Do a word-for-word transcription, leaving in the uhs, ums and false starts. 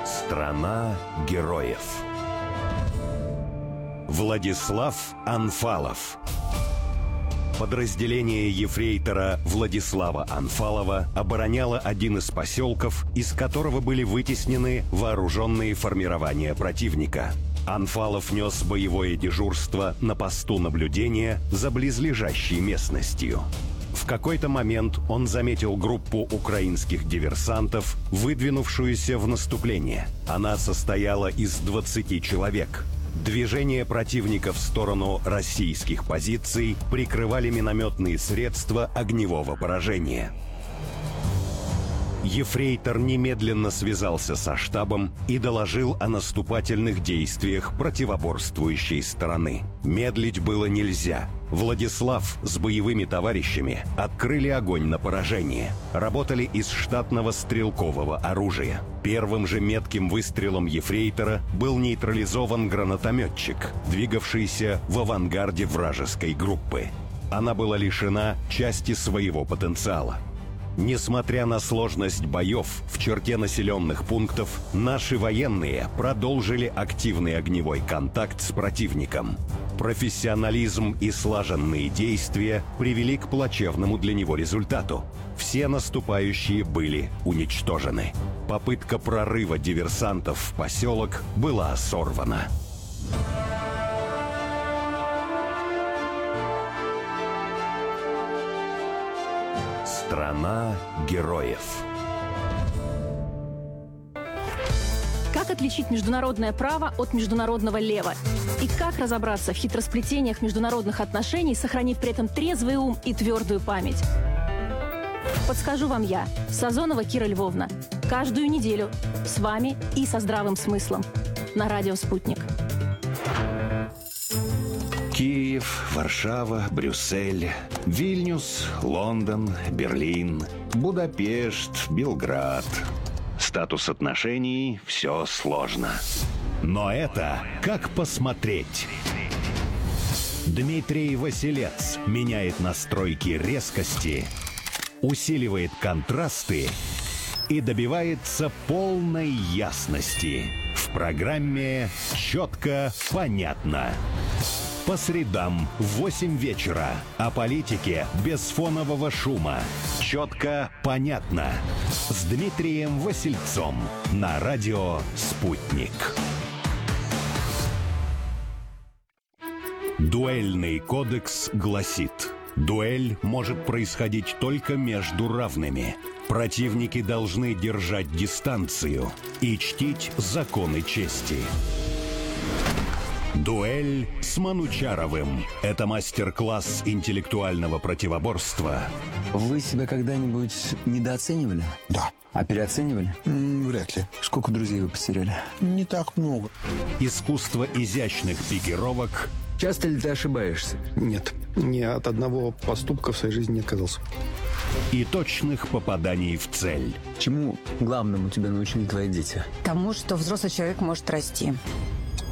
Страна героев. Владислав Анфалов. Подразделение ефрейтора Владислава Анфалова обороняло один из поселков, из которого были вытеснены вооруженные формирования противника. Анфалов нес боевое дежурство на посту наблюдения за близлежащей местностью. В какой-то момент он заметил группу украинских диверсантов, выдвинувшуюся в наступление. Она состояла из двадцати человек. Движение противника в сторону российских позиций прикрывали минометные средства огневого поражения. Ефрейтор немедленно связался со штабом и доложил о наступательных действиях противоборствующей стороны. Медлить было нельзя. Владислав с боевыми товарищами открыли огонь на поражение. Работали из штатного стрелкового оружия. Первым же метким выстрелом ефрейтора был нейтрализован гранатометчик, двигавшийся в авангарде вражеской группы. Она была лишена части своего потенциала. Несмотря на сложность боев в черте населенных пунктов, наши военные продолжили активный огневой контакт с противником. Профессионализм и слаженные действия привели к плачевному для него результату. Все наступающие были уничтожены. Попытка прорыва диверсантов в поселок была сорвана. Страна героев. Как отличить международное право от международного лева? И как разобраться в хитросплетениях международных отношений, сохранив при этом трезвый ум и твердую память? Подскажу вам я, Сазонова Кира Львовна. Каждую неделю с вами и со здравым смыслом. На радио «Спутник». Киев, Варшава, Брюссель, Вильнюс, Лондон, Берлин, Будапешт, Белград. Статус отношений – все сложно. Но это как посмотреть. Дмитрий Василец меняет настройки резкости, усиливает контрасты и добивается полной ясности. В программе «Четко, понятно». По средам в восемь вечера. О политике без фонового шума. Четко, понятно. С Дмитрием Васильцом. На радио «Спутник». Дуэльный кодекс гласит: дуэль может происходить только между равными. Противники должны держать дистанцию и чтить законы чести. Дуэль с Манучаровым. Это мастер-класс интеллектуального противоборства. Вы себя когда-нибудь недооценивали? Да. А переоценивали? М, вряд ли. Сколько друзей вы потеряли? Не так много. Искусство изящных пикировок. Часто ли ты ошибаешься? Нет. Ни от одного поступка в своей жизни не отказался. И точных попаданий в цель. Чему главному тебя научили твои дети? Тому, что взрослый человек может расти.